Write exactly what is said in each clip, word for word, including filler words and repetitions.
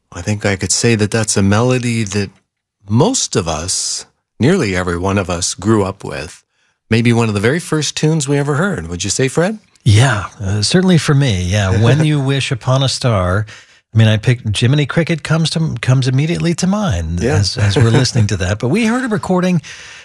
I think I could say that that's a melody that most of us, nearly every one of us, grew up with. Maybe one of the very first tunes we ever heard. Would you say, Fred? Yeah, uh, certainly for me. Yeah, When You Wish Upon a Star. I mean, I picked Jiminy Cricket comes to comes immediately to mind yeah. as, as we're listening to that. But we heard a recording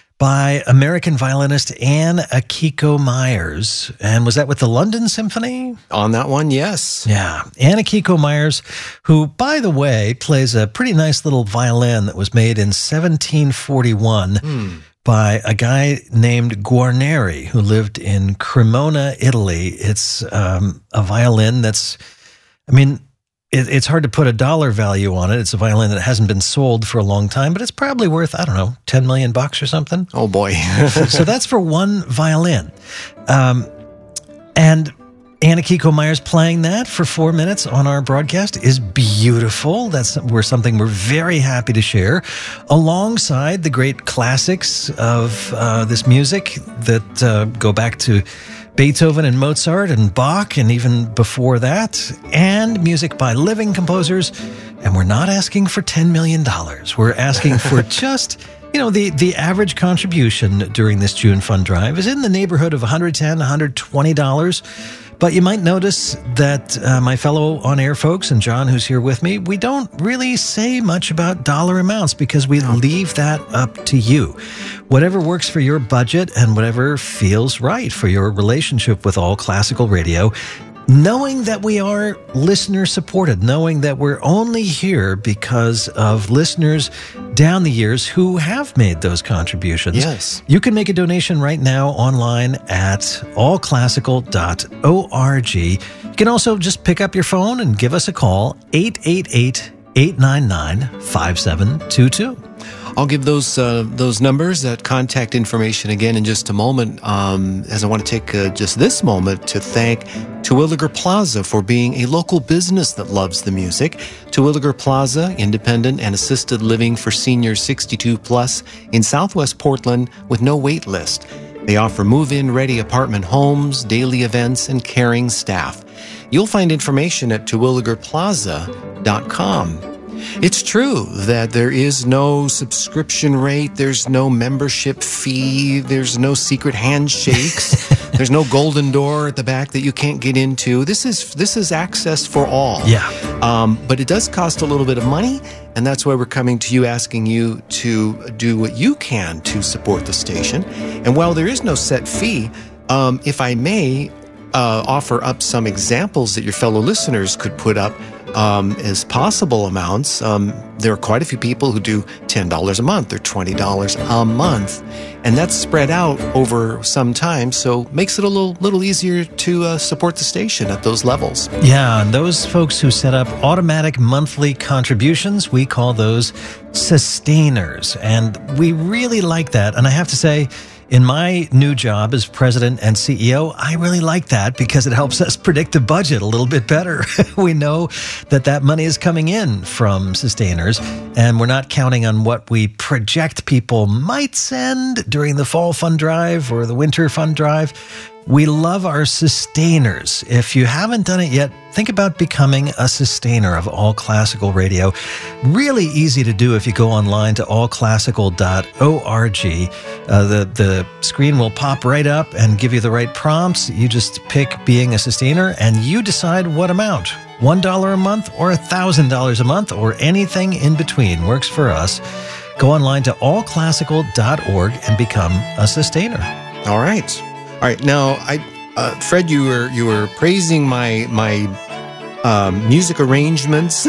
by American violinist Anne Akiko Myers. And was that with the London Symphony? On that one, yes. Yeah. Anne Akiko Myers, who, by the way, plays a pretty nice little violin that was made in seventeen forty-one hmm. by a guy named Guarneri, who lived in Cremona, Italy. It's um, a violin that's, I mean, it's hard to put a dollar value on it. It's a violin that hasn't been sold for a long time, but it's probably worth, I don't know, ten million bucks or something. Oh, boy. so, so that's for one violin. Um, and Anne Akiko Myers playing that for four minutes on our broadcast is beautiful. That's we're something we're very happy to share, alongside the great classics of uh, this music that uh, go back to Beethoven and Mozart and Bach, and even before that, and music by living composers. And we're not asking for ten million dollars. We're asking for just, you know, the, the average contribution during this June Fund Drive is in the neighborhood of one hundred ten dollars, one hundred twenty dollars. But you might notice that uh, my fellow on-air folks and John, who's here with me, we don't really say much about dollar amounts because we leave that up to you. Whatever works for your budget and whatever feels right for your relationship with All Classical Radio, knowing that we are listener-supported, knowing that we're only here because of listeners down the years who have made those contributions. Yes. You can make a donation right now online at all classical dot org. You can also just pick up your phone and give us a call, eight eight eight, eight nine nine, five seven two two. I'll give those uh, those numbers, that contact information again in just a moment, um, as I want to take uh, just this moment to thank Terwilliger Plaza for being a local business that loves the music. Terwilliger Plaza, independent and assisted living for seniors sixty-two plus in Southwest Portland with no wait list. They offer move-in ready apartment homes, daily events, and caring staff. You'll find information at terwilliger plaza dot com. It's true that there is no subscription rate, there's no membership fee, there's no secret handshakes, there's no golden door at the back that you can't get into. This is this is access for all. Yeah. Um, but it does cost a little bit of money, and that's why we're coming to you asking you to do what you can to support the station. And while there is no set fee, um, if I may uh, offer up some examples that your fellow listeners could put up Um, as possible amounts. Um, there are quite a few people who do ten dollars a month or twenty dollars a month, and that's spread out over some time, so makes it a little little easier to uh, support the station at those levels. Yeah, and those folks who set up automatic monthly contributions, we call those sustainers, and we really like that. And I have to say, in my new job as president and C E O, I really like that because it helps us predict the budget a little bit better. We know that that money is coming in from sustainers, and we're not counting on what we project people might send during the fall fund drive or the winter fund drive. We love our sustainers. If you haven't done it yet, think about becoming a sustainer of All Classical Radio. Really easy to do if you go online to all classical dot org. Uh, the, the screen will pop right up and give you the right prompts. You just pick being a sustainer and you decide what amount. one dollar a month or one thousand dollars a month or anything in between works for us. Go online to all classical dot org and become a sustainer. All right. All right. Now, I, uh, Fred, you were you were praising my my um, music arrangements,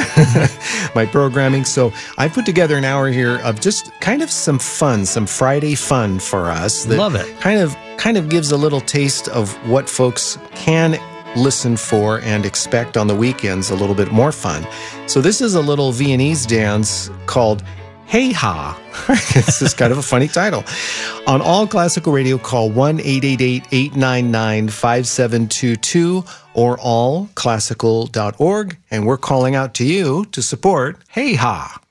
my programming. So I put together an hour here of just kind of some fun, some Friday fun for us. That Love it. Kind of kind of gives a little taste of what folks can listen for and expect on the weekends. A little bit more fun. So this is a little Viennese dance called Hey Ha. This is kind of a funny title. On All Classical Radio, call one eight eight eight, eight nine nine, five seven two two or all classical dot org, and we're calling out to you to support Hey Ha.